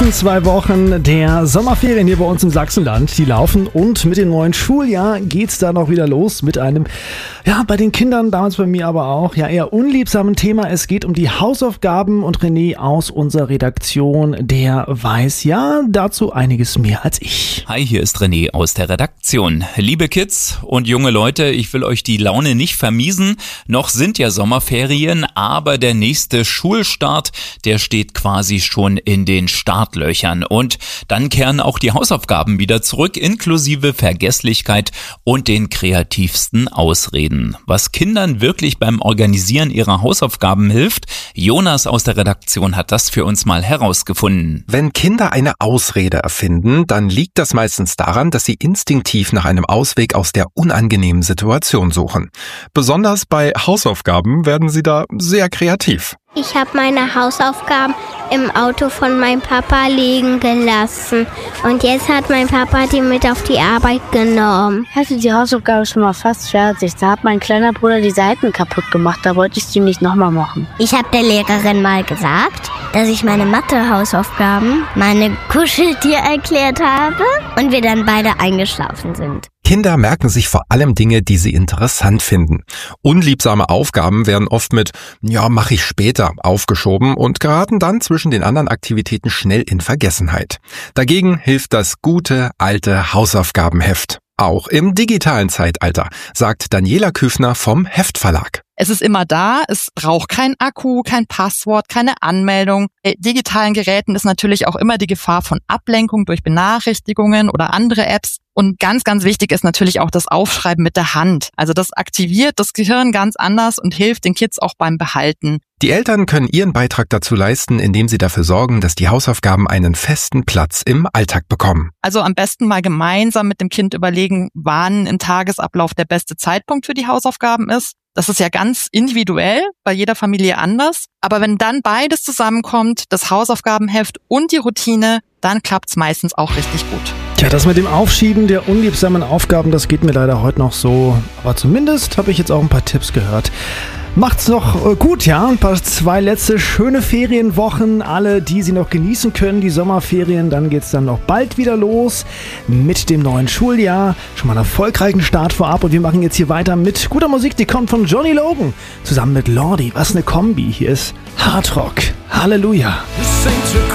letzten 2 Wochen der Sommerferien hier bei uns im Sachsenland, die laufen und mit dem neuen Schuljahr geht's dann auch wieder los mit einem, bei den Kindern, damals bei mir aber auch, eher unliebsamen Thema. Es geht um die Hausaufgaben und René aus unserer Redaktion, der weiß dazu einiges mehr als ich. Hi, hier ist René aus der Redaktion. Liebe Kids und junge Leute, ich will euch die Laune nicht vermiesen. Noch sind ja Sommerferien, aber der nächste Schulstart, der steht quasi schon in den Startlöchern. Und dann kehren auch die Hausaufgaben wieder zurück, inklusive Vergesslichkeit und den kreativsten Ausreden. Was Kindern wirklich beim Organisieren ihrer Hausaufgaben hilft, Jonas aus der Redaktion hat das für uns mal herausgefunden. Wenn Kinder eine Ausrede erfinden, dann liegt das meistens daran, dass sie instinktiv nach einem Ausweg aus der unangenehmen Situation suchen. Besonders bei Hausaufgaben werden sie da sehr kreativ. Ich habe meine Hausaufgaben im Auto von meinem Papa liegen gelassen. Und jetzt hat mein Papa die mit auf die Arbeit genommen. Ich hatte die Hausaufgabe schon mal fast fertig. Da hat mein kleiner Bruder die Seiten kaputt gemacht. Da wollte ich sie nicht nochmal machen. Ich habe der Lehrerin mal gesagt, dass ich meine Mathe-Hausaufgaben meine Kuscheltier erklärt habe und wir dann beide eingeschlafen sind. Kinder merken sich vor allem Dinge, die sie interessant finden. Unliebsame Aufgaben werden oft mit mache ich später aufgeschoben und geraten dann zwischen den anderen Aktivitäten schnell in Vergessenheit. Dagegen hilft das gute alte Hausaufgabenheft. Auch im digitalen Zeitalter, sagt Daniela Küfner vom Heftverlag. Es ist immer da, es braucht kein Akku, kein Passwort, keine Anmeldung. Bei digitalen Geräten ist natürlich auch immer die Gefahr von Ablenkung durch Benachrichtigungen oder andere Apps. Und ganz, ganz wichtig ist natürlich auch das Aufschreiben mit der Hand. Also das aktiviert das Gehirn ganz anders und hilft den Kids auch beim Behalten. Die Eltern können ihren Beitrag dazu leisten, indem sie dafür sorgen, dass die Hausaufgaben einen festen Platz im Alltag bekommen. Also am besten mal gemeinsam mit dem Kind überlegen, wann im Tagesablauf der beste Zeitpunkt für die Hausaufgaben ist. Das ist ja ganz individuell, bei jeder Familie anders. Aber wenn dann beides zusammenkommt, das Hausaufgabenheft und die Routine, dann klappt's meistens auch richtig gut. Tja, das mit dem Aufschieben der unliebsamen Aufgaben, das geht mir leider heute noch so. Aber zumindest habe ich jetzt auch ein paar Tipps gehört. Macht's noch gut, ein paar 2 letzte schöne Ferienwochen. Alle, die sie noch genießen können, die Sommerferien. Dann geht's dann noch bald wieder los mit dem neuen Schuljahr. Schon mal einen erfolgreichen Start vorab. Und wir machen jetzt hier weiter mit guter Musik. Die kommt von Johnny Logan zusammen mit Lordi. Was eine Kombi. Hier ist Hard Rock. Halleluja.